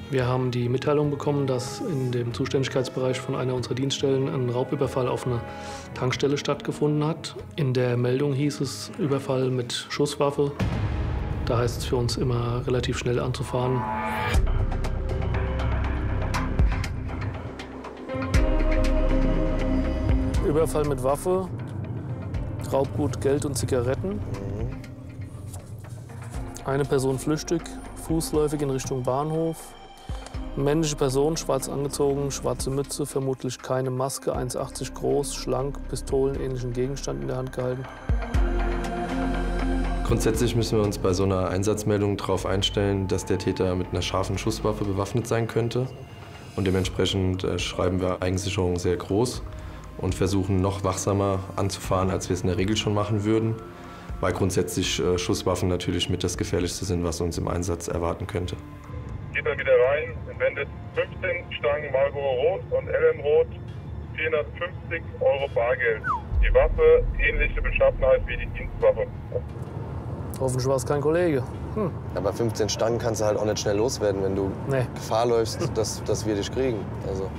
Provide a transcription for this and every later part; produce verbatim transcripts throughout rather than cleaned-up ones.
Wir haben die Mitteilung bekommen, dass in dem Zuständigkeitsbereich von einer unserer Dienststellen ein Raubüberfall auf eine Tankstelle stattgefunden hat. In der Meldung hieß es Überfall mit Schusswaffe. Da heißt es für uns immer, relativ schnell anzufahren. Überfall mit Waffe, Raubgut, Geld und Zigaretten. Eine Person flüchtig, fußläufig in Richtung Bahnhof. Männliche Person, schwarz angezogen, schwarze Mütze, vermutlich keine Maske, eins achtzig groß, schlank, pistolenähnlichen Gegenstand in der Hand gehalten. Grundsätzlich müssen wir uns bei so einer Einsatzmeldung darauf einstellen, dass der Täter mit einer scharfen Schusswaffe bewaffnet sein könnte. Und dementsprechend äh, schreiben wir Eigensicherung sehr groß und versuchen noch wachsamer anzufahren, als wir es in der Regel schon machen würden, weil grundsätzlich äh, Schusswaffen natürlich mit das Gefährlichste sind, was uns im Einsatz erwarten könnte. Geht dann wieder rein, entwendet fünfzehn Stangen Marlboro Rot und L M Rot, vierhundertfünfzig Euro Bargeld. Die Waffe ähnliche Beschaffenheit wie die Dienstwaffe. Hoffentlich war es kein Kollege. Hm. Aber fünfzehn Stangen kannst du halt auch nicht schnell loswerden, wenn du nee. Gefahr läufst, dass, dass wir dich kriegen. Also.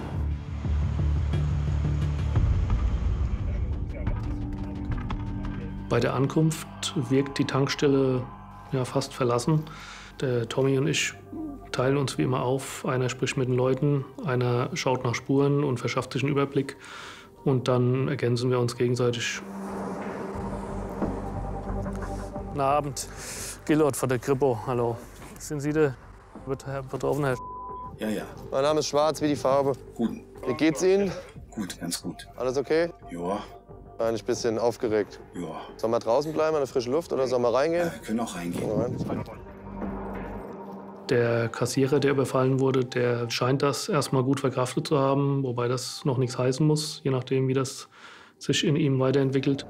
Bei der Ankunft wirkt die Tankstelle ja, fast verlassen. Der Tommy und ich teilen uns wie immer auf. Einer spricht mit den Leuten, einer schaut nach Spuren und verschafft sich einen Überblick. Und dann ergänzen wir uns gegenseitig. Guten Abend. Gillot von der Kripo, hallo. Sind Sie der Betroffene, Herr? Ja, ja. Mein Name ist Schwarz, wie die Farbe. Gut. Wie geht's Ihnen? Gut, ganz gut. Alles okay? Ja. Eigentlich ein bisschen aufgeregt. Ja. Sollen wir draußen bleiben, an der frischen Luft, oder sollen wir reingehen? Ja, wir können auch reingehen. Rein. Der Kassierer, der überfallen wurde, der scheint das erstmal gut verkraftet zu haben, wobei das noch nichts heißen muss, je nachdem, wie das sich in ihm weiterentwickelt.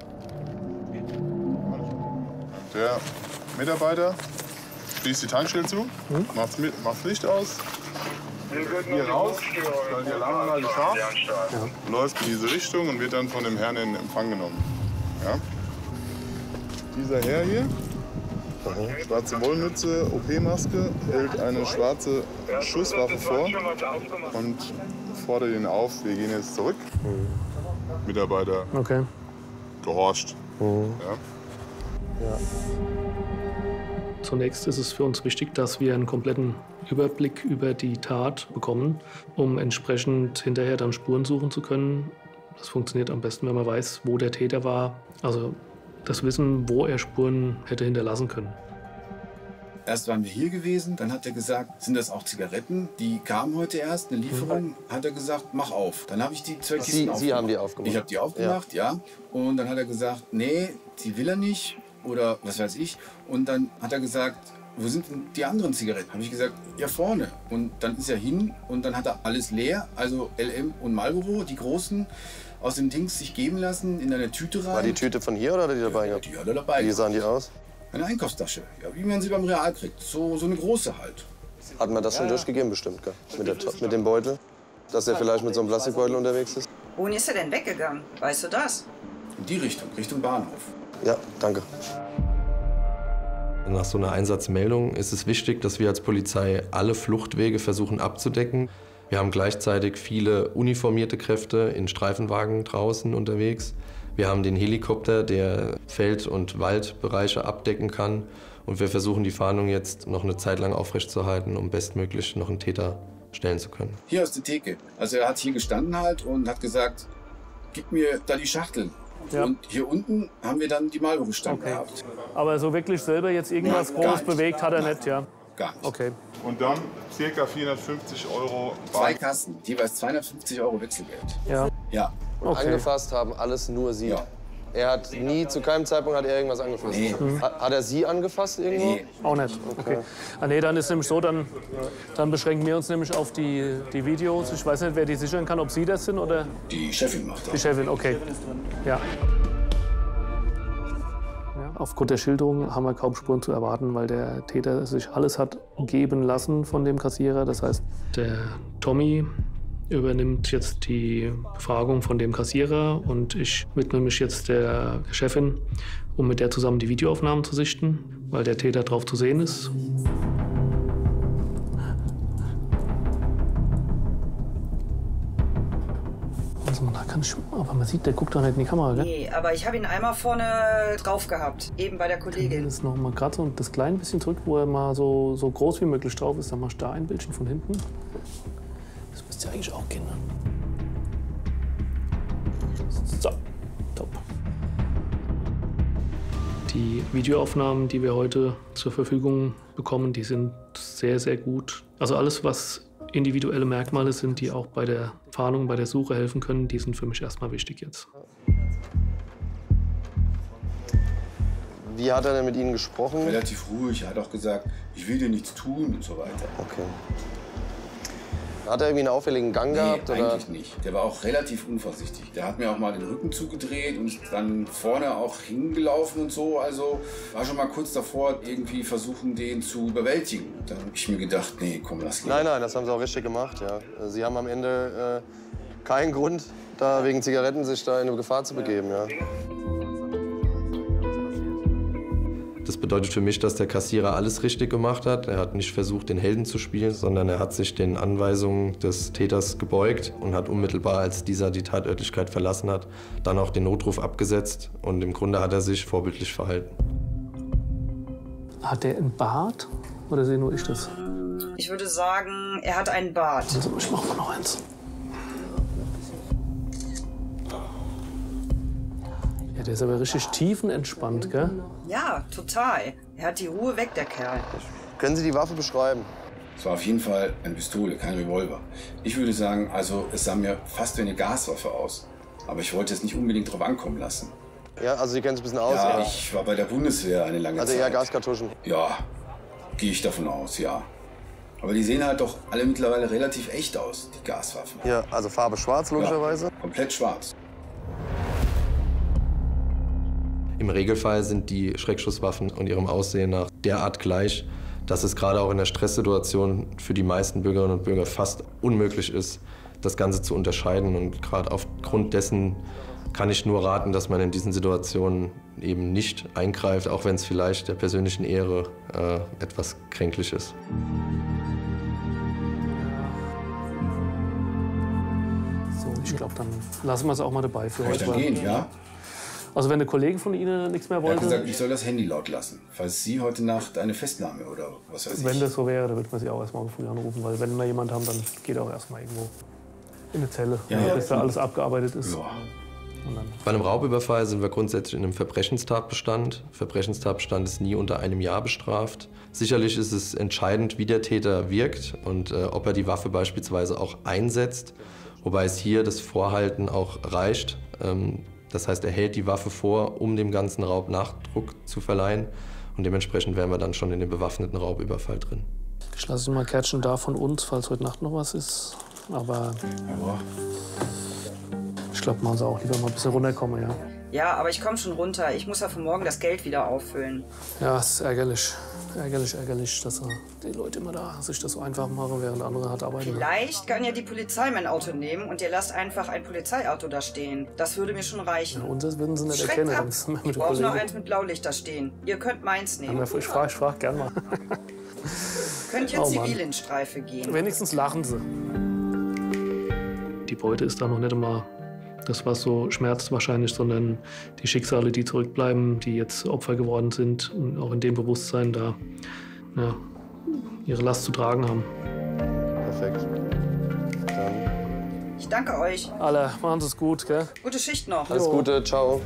Der Mitarbeiter schließt die Tankstelle zu, hm? macht das Licht aus, hier raus, stellt die Alarmanlage scharf, ja. läuft in diese Richtung und wird dann von dem Herrn in Empfang genommen. Ja? Dieser Herr hier, mhm. schwarze Wollmütze, O P-Maske, hält eine schwarze Schusswaffe vor und fordert ihn auf, wir gehen jetzt zurück. Mhm. Mitarbeiter okay. gehorcht. Mhm. Ja? Ja. Zunächst ist es für uns wichtig, dass wir einen kompletten Überblick über die Tat bekommen, um entsprechend hinterher dann Spuren suchen zu können. Das funktioniert am besten, wenn man weiß, wo der Täter war. Also das Wissen, wo er Spuren hätte hinterlassen können. Erst waren wir hier gewesen, dann hat er gesagt, sind das auch Zigaretten? Die kamen heute erst, eine Lieferung, mhm. hat er gesagt, mach auf. Dann habe ich die zwei Kisten Sie, aufgemacht. Sie haben die aufgemacht? Ich habe die aufgemacht, ja. ja. Und dann hat er gesagt, nee, die will er nicht oder was weiß ich. Und dann hat er gesagt, wo sind denn die anderen Zigaretten? Habe ich gesagt, ja vorne. Und dann ist er hin und dann hat er alles leer, also L M und Marlboro, die großen, aus dem Dings sich geben lassen, in eine Tüte rein. War die Tüte von hier oder hat er die dabei ja, gehabt? Die hat er dabei. Wie sahen die aus? Eine Einkaufstasche, ja, wie man sie beim Real kriegt. So, so eine große halt. Hat man das schon ja. durchgegeben bestimmt, gell? Mit, der, mit dem Beutel? Dass er vielleicht mit so einem Plastikbeutel unterwegs ist? Wohin ist er denn weggegangen? Weißt du das? In die Richtung, Richtung Bahnhof. Ja, danke. Nach so einer Einsatzmeldung ist es wichtig, dass wir als Polizei alle Fluchtwege versuchen abzudecken. Wir haben gleichzeitig viele uniformierte Kräfte in Streifenwagen draußen unterwegs. Wir haben den Helikopter, der Feld- und Waldbereiche abdecken kann. Und wir versuchen, die Fahndung jetzt noch eine Zeit lang aufrechtzuerhalten, um bestmöglich noch einen Täter stellen zu können. Hier aus der Theke. Also er hat hier gestanden halt und hat gesagt, gib mir da die Schachtel. Ja. Und hier unten haben wir dann die Marlboro-Stangen okay. gehabt. Aber so wirklich selber jetzt irgendwas Nein, groß bewegt hat er Nein. nicht, ja? Gar nicht. Okay. Und dann ca. vierhundertfünfzig Euro. Zwei Kassen, jeweils zweihundertfünfzig Euro Wechselgeld. Ja. Ja. Und okay. angefasst haben alles nur Sie. Ja. Er hat nie, zu keinem Zeitpunkt hat er irgendwas angefasst. Nee. Mhm. Hat, hat er Sie angefasst irgendwo? Nee. Auch nicht. Okay. Ah, nee, dann ist nämlich so, dann, dann beschränken wir uns nämlich auf die, die Videos. Ich weiß nicht, wer die sichern kann, ob Sie das sind oder? Die Chefin macht das. Die Chefin, okay. Ja. Ja, aufgrund der Schilderung haben wir kaum Spuren zu erwarten, weil der Täter sich alles hat geben lassen von dem Kassierer. Das heißt, der Tommy übernimmt jetzt die Befragung von dem Kassierer und ich widme mich jetzt der Chefin, um mit der zusammen die Videoaufnahmen zu sichten, weil der Täter drauf zu sehen ist. Also man, da kann ich, aber man sieht, der guckt doch nicht in die Kamera, gell? Nee, aber ich habe ihn einmal vorne drauf gehabt, eben bei der Kollegin. Das ist noch mal gerade so das kleine bisschen zurück, wo er mal so, so groß wie möglich drauf ist. Dann machst du da ein Bildchen von hinten. Das müsste ja eigentlich auch gehen. Ne? So, top. Die Videoaufnahmen, die wir heute zur Verfügung bekommen, die sind sehr, sehr gut. Also alles, was individuelle Merkmale sind, die auch bei der Fahndung, bei der Suche helfen können, die sind für mich erstmal wichtig jetzt. Wie hat er denn mit Ihnen gesprochen? Relativ ruhig. Er hat auch gesagt, ich will dir nichts tun und so weiter. Okay. Hat er irgendwie einen auffälligen Gang Nee, gehabt? Oder? eigentlich nicht. Der war auch relativ unvorsichtig. Der hat mir auch mal den Rücken zugedreht und ist dann vorne auch hingelaufen und so. Also war schon mal kurz davor, irgendwie versuchen, den zu überwältigen. Da habe ich mir gedacht, nee, komm, lass lieber. Nein, nein, das haben Sie auch richtig gemacht, ja. Sie haben am Ende äh, keinen Grund, da wegen Zigaretten sich da in eine Gefahr zu begeben, ja. Das bedeutet für mich, dass der Kassierer alles richtig gemacht hat. Er hat nicht versucht, den Helden zu spielen, sondern er hat sich den Anweisungen des Täters gebeugt und hat unmittelbar, als dieser die Tatörtlichkeit verlassen hat, dann auch den Notruf abgesetzt. Und im Grunde hat er sich vorbildlich verhalten. Hat der einen Bart? Oder sehe nur ich das? Ich würde sagen, er hat einen Bart. Also ich mach mal noch eins. Ja, der ist aber richtig tiefenentspannt, gell? Ja, total. Er hat die Ruhe weg, der Kerl. Können Sie die Waffe beschreiben? Es war auf jeden Fall eine Pistole, kein Revolver. Ich würde sagen, also es sah mir fast wie eine Gaswaffe aus. Aber ich wollte es nicht unbedingt drauf ankommen lassen. Ja, also Sie kennen sich ein bisschen aus? Ja, oder? ich war bei der Bundeswehr eine lange Also Zeit. eher Gaskartuschen? Ja, gehe ich davon aus, ja. Aber die sehen halt doch alle mittlerweile relativ echt aus, die Gaswaffen. Ja, also Farbe schwarz logischerweise? Ja, komplett schwarz. Im Regelfall sind die Schreckschusswaffen und ihrem Aussehen nach derart gleich, dass es gerade auch in der Stresssituation für die meisten Bürgerinnen und Bürger fast unmöglich ist, das Ganze zu unterscheiden. Und gerade aufgrund dessen kann ich nur raten, dass man in diesen Situationen eben nicht eingreift, auch wenn es vielleicht der persönlichen Ehre äh, etwas kränklich ist. So, ich glaube, dann lassen wir es auch mal dabei für Kann ich heute. dann gehen, ja? Also wenn der Kollege von Ihnen nichts mehr Er hat wollte, gesagt, ich soll das Handy laut lassen, falls Sie heute Nacht eine Festnahme oder was weiß ich. wenn das so wäre, dann würde man Sie auch erstmal früh anrufen, weil wenn wir jemand haben, dann geht er auch erstmal irgendwo in eine Zelle, Ja, ja. bis da alles abgearbeitet ist. Ja. Und dann Bei einem Raubüberfall sind wir grundsätzlich in einem Verbrechenstatbestand. Verbrechenstatbestand ist nie unter einem Jahr bestraft. Sicherlich ist es entscheidend, wie der Täter wirkt und äh, ob er die Waffe beispielsweise auch einsetzt, wobei es hier das Vorhalten auch reicht. Ähm, Das heißt, er hält die Waffe vor, um dem ganzen Raub Nachdruck zu verleihen. Und dementsprechend wären wir dann schon in dem bewaffneten Raubüberfall drin. ich lasse mal Kärtchen da von uns, falls heute Nacht noch was ist. Aber Ja. ich glaube, machen Sie auch lieber mal ein bisschen runterkommen, ja. Ja, aber ich komme schon runter. Ich muss ja für morgen das Geld wieder auffüllen. Ja, es ist ärgerlich. Ärgerlich, ärgerlich, dass die Leute immer da sich das so einfach machen, während andere hart arbeiten. Vielleicht kann ja die Polizei mein Auto nehmen und ihr lasst einfach ein Polizeiauto da stehen. Das würde mir schon reichen. Ja, unseres würden Sie nicht Schreck erkennen. ab. wenn es mit Ich dem brauche nur Kollegen- eins mit Blaulicht da stehen. Ihr könnt meins nehmen. Ja, ich frage, ich frage gern mal. Könnt ihr Oh, Mann. zivil in Streife gehen. Wenigstens lachen Sie. Die Beute ist da noch nicht immer das, was so schmerzt wahrscheinlich, sondern die Schicksale, die zurückbleiben, die jetzt Opfer geworden sind und auch in dem Bewusstsein da ja, ihre Last zu tragen haben. Perfekt. Dann Ich danke euch. Alle, machen Sie es gut, gell? Gute Schicht noch. alles Jo. Gute, ciao.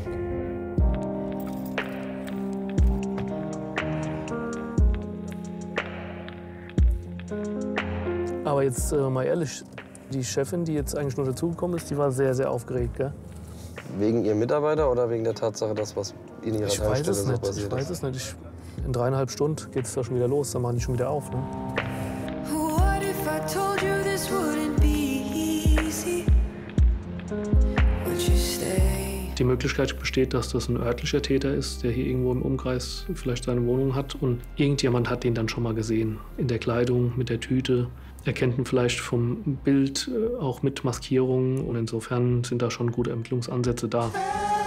Aber jetzt äh, mal ehrlich, die Chefin, die jetzt eigentlich nur dazugekommen ist, die war sehr, sehr aufgeregt, gell? Wegen Ihrem Mitarbeiter oder wegen der Tatsache, dass was in Ihrer Ich weiß Tankstelle es so nicht, ich passiert weiß ist? es nicht. Ich, in dreieinhalb Stunden geht es da schon wieder los, dann machen die schon wieder auf, ne? What if I told you this wouldn't be easy? Would you stay? Die Möglichkeit besteht, dass das ein örtlicher Täter ist, der hier irgendwo im Umkreis vielleicht seine Wohnung hat und irgendjemand hat den dann schon mal gesehen. In der Kleidung, mit der Tüte. Er kennt ihn vielleicht vom Bild, äh, auch mit Maskierung und insofern sind da schon gute Ermittlungsansätze da.